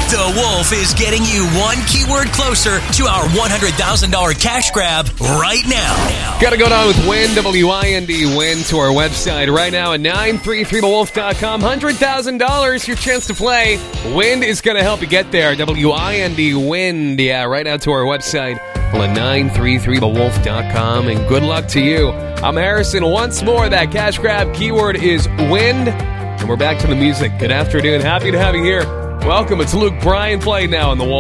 The Wolf is getting you one keyword closer to our $100,000 cash grab right now. Got to go down with WIND, W-I-N-D, WIND, to our website right now at 933thewolf.com. $100,000, your chance to play. WIND is going to help you get there. W-I-N-D, WIND. Yeah, right now to our website at 933thewolf.com. And good luck to you. I'm Harrison. Once more, that cash grab keyword is WIND. And we're back to the music. Good afternoon. Happy to have you here. Welcome. It's Luke Bryan playing now on The Wolf.